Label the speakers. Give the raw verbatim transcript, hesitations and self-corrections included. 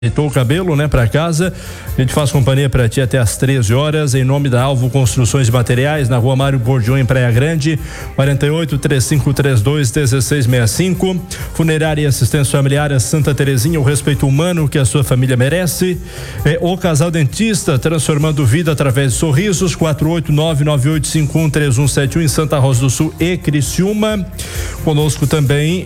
Speaker 1: Ajeitou o cabelo, né, para casa. A gente faz companhia para ti até às treze horas, em nome da Alvo Construções e Materiais, na rua Mário Bordion, em Praia Grande, quarenta e oito, três cinco três dois, um seis seis cinco. Funerária e assistência familiar Santa Terezinha, o respeito humano que a sua família merece. É, o Casal Dentista, transformando vida através de sorrisos, quatro oito nove nove oito cinco um três um sete um, em Santa Rosa do Sul e Criciúma. Conosco também